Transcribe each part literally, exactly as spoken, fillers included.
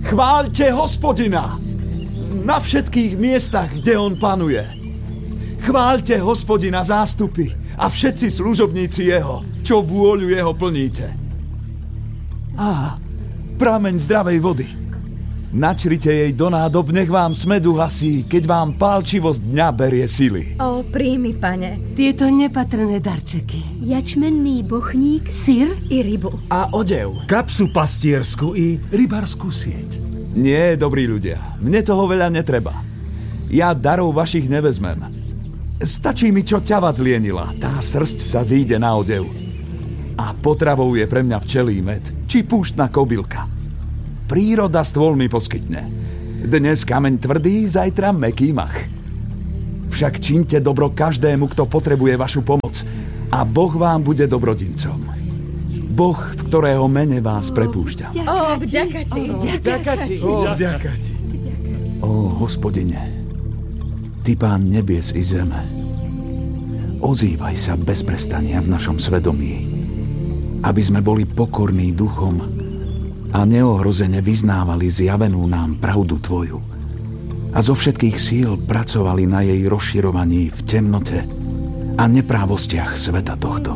Chváľte Hospodina na všetkých miestach, kde on panuje. Chváľte Hospodina zástupy a všetci služobníci jeho, čo vôľu jeho plníte. Á, prameň zdravej vody. Načrite jej do nádob, nech vám smedu hasí, keď vám pálčivosť dňa berie sily. O, príjmi, pane. Tieto nepatrné darčeky. Jačmenný bochník, syr i rybu. A odev. Kapsu pastiersku i rybarskú sieť. Nie, dobrí ľudia, mne toho veľa netreba. Ja darov vašich nevezmem. Stačí mi, čo ťava zlienila. Tá srsť sa zíde na odev. A potravou je pre mňa včelí med, či púštna kobylka. Príroda stôl mi poskytne. Dnes kameň tvrdý, zajtra mäkký mach. Však čiňte dobro každému, kto potrebuje vašu pomoc. A Boh vám bude dobrodincom. Boh, v ktorého mene vás prepúšťam. Ó, vďaka ti. Vďaka ti. Ó, vďaka ti. Ó, Hospodine, Ty, Pán nebies i zeme, ozývaj sa bez prestania v našom svedomí, aby sme boli pokorní duchom a neohrozene vyznávali zjavenú nám pravdu Tvoju a zo všetkých síl pracovali na jej rozširovaní v temnote a neprávostiach sveta tohto.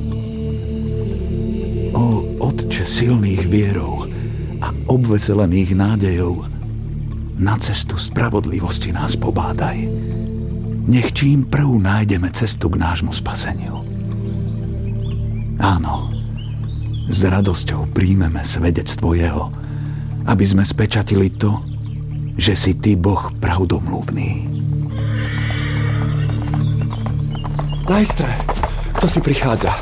O Otče silných vierov a obveselených nádejov, na cestu spravodlivosti nás pobádaj. Nech čím prv nájdeme cestu k nášmu spaseniu. Áno, s radosťou príjmeme svedectvo jeho, aby sme spečatili to, že si Ty Boh pravdomluvný. Majstre, kto si prichádza?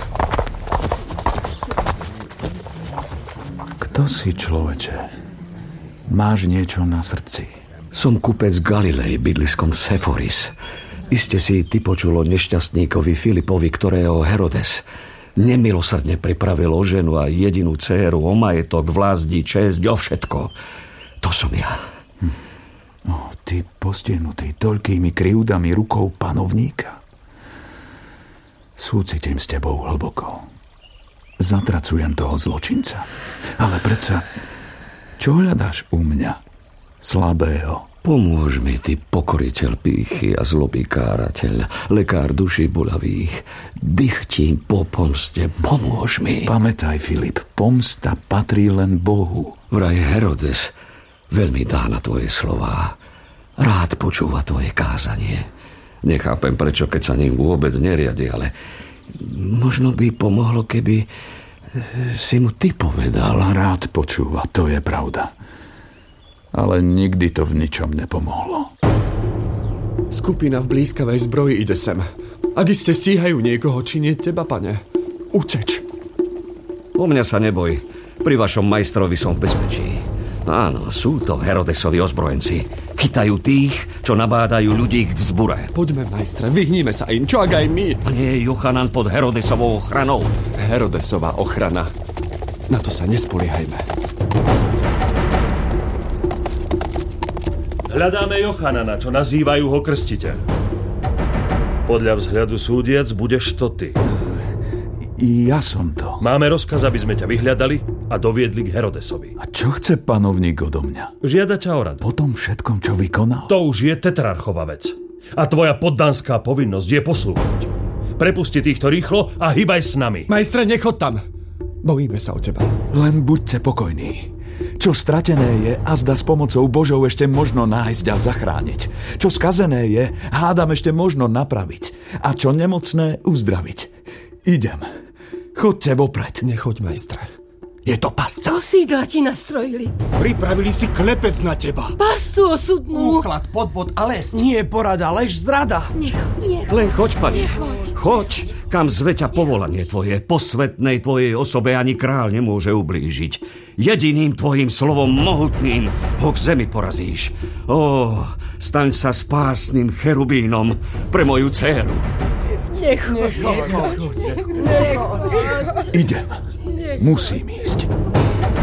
Kto si, človeče? Máš niečo na srdci? Som kupec Galilej, bydliskom Seforis. Iste si ty počul o nešťastníkovi Filipovi, ktorého Herodes nemilosrdne pripravil o ženu a jedinú dcéru, o majetok, vlasti, česť, o všetko. To som ja. Hm. No, ty postihnutý toľkými krivdami rukou panovníka. Súcitím s tebou hlboko. Zatracujem toho zločinca. Ale predsa, čo hľadáš u mňa, slabého? Pomôž mi, ty pokoriteľ pýchy a zlobý kárateľ, lekár duší bolavých. Dychtím po pomste, pomôž mi. Pamätaj, Filip, pomsta patrí len Bohu. Vraj Herodes veľmi dá na tvoje slová. Rád počúva tvoje kázanie. Nechápem, prečo, keď sa ním vôbec neriadi, ale možno by pomohlo, keby si mu ty povedal. Rád počúva, to je pravda. Ale nikdy to v ničom nepomohlo. Skupina v blízkavej zbroji ide sem. Ak iste stíhajú niekoho, či nie teba, pane. Uteč. O mňa sa neboj. Pri vašom majstrovi som v bezpečí. Áno, sú to Herodesovi ozbrojenci. Chytajú tých, čo nabádajú ľudí k vzbure. Poďme, majstre, vyhníme sa im. Čo ak aj my? A nie je Jochanan pod Herodesovou ochranou? Herodesová ochrana. Na to sa nespoliehajme. Hľadáme Jochanana, čo nazývajú ho krstiteľ. Podľa vzhľadu súdiac budeš to ty. Ja som to. Máme rozkaz, aby sme ťa vyhľadali a doviedli k Herodesovi. A čo chce panovník odo mňa? Žiada ťa o radu. Po tom všetkom, čo vykonal? To už je tetrarchova vec. A tvoja poddanská povinnosť je poslúchať. Prepusti týchto rýchlo a hýbaj s nami. Majstre, nechod tam. Bojíme sa o teba. Len buďte pokojní. Čo stratené je, azda s pomocou Božou ešte možno nájsť a zachrániť. Čo skazené je, hádam ešte možno napraviť. A čo nemocné, uzdraviť. Idem. Chodte vopred. Nechoď, majstre. Je to pasca. Osídla ti nastrojili. Pripravili si klepec na teba. Pascu osudnú. Úchlad, podvod a les. Nie porada, lež zrada. Nechoď, nechoď. Len choď, pani. Nechoď. Choď, kam zveťa povolanie tvoje. Posvetnej tvojej osobe ani kráľ nemôže ublížiť. Jediným tvojim slovom mohutným ho k zemi porazíš. Ó, staň sa spásnym cherubínom pre moju dcéru. Nechoď. Nechoď. Nechoď. Idem. Musím ísť.